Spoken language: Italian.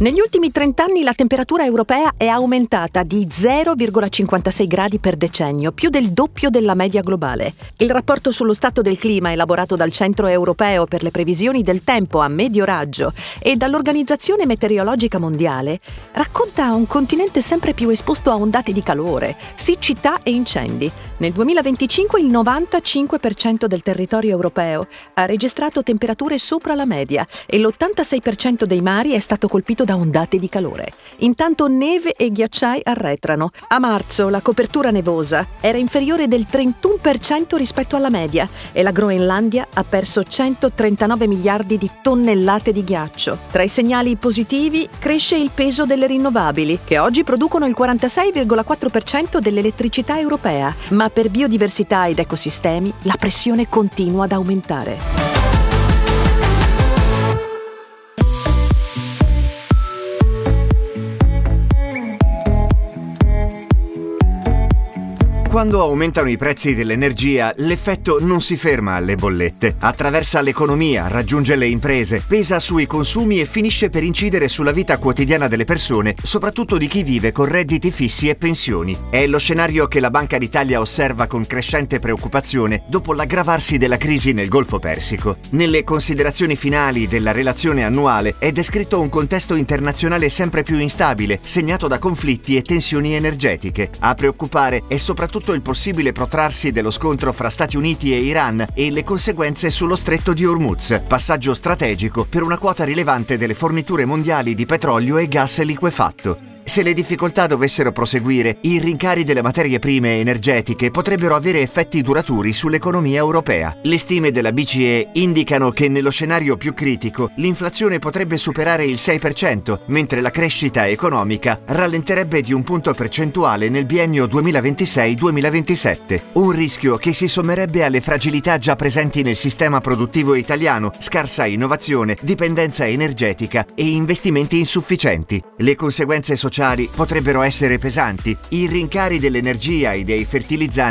Negli ultimi 30 anni la temperatura europea è aumentata di 0,56 gradi per decennio, più del doppio della media globale. Il rapporto sullo stato del clima elaborato dal Centro Europeo per le previsioni del tempo a medio raggio e dall'Organizzazione Meteorologica Mondiale racconta un continente sempre più esposto a ondate di calore, siccità e incendi. Nel 2025 il 95% del territorio europeo ha registrato temperature sopra la media e l'86% dei mari è stato colpito da ondate di calore. Intanto neve e ghiacciai arretrano. A marzo la copertura nevosa era inferiore del 31% rispetto alla media e la Groenlandia ha perso 139 miliardi di tonnellate di ghiaccio. Tra i segnali positivi cresce il peso delle rinnovabili, che oggi producono il 46,4% dell'elettricità europea, ma per biodiversità ed ecosistemi la pressione continua ad aumentare. Quando aumentano i prezzi dell'energia, l'effetto non si ferma alle bollette. Attraversa l'economia, raggiunge le imprese, pesa sui consumi e finisce per incidere sulla vita quotidiana delle persone, soprattutto di chi vive con redditi fissi e pensioni. È lo scenario che la Banca d'Italia osserva con crescente preoccupazione dopo l'aggravarsi della crisi nel Golfo Persico. Nelle considerazioni finali della relazione annuale è descritto un contesto internazionale sempre più instabile, segnato da conflitti e tensioni energetiche. A preoccupare è soprattutto il possibile protrarsi dello scontro fra Stati Uniti e Iran e le conseguenze sullo stretto di Hormuz, passaggio strategico per una quota rilevante delle forniture mondiali di petrolio e gas liquefatto. Se le difficoltà dovessero proseguire, i rincari delle materie prime energetiche potrebbero avere effetti duraturi sull'economia europea. Le stime della BCE indicano che nello scenario più critico l'inflazione potrebbe superare il 6%, mentre la crescita economica rallenterebbe di un punto percentuale nel biennio 2026-2027. Un rischio che si sommerebbe alle fragilità già presenti nel sistema produttivo italiano, scarsa innovazione, dipendenza energetica e investimenti insufficienti. Le conseguenze sociali potrebbero essere pesanti. I rincari dell'energia e dei fertilizzanti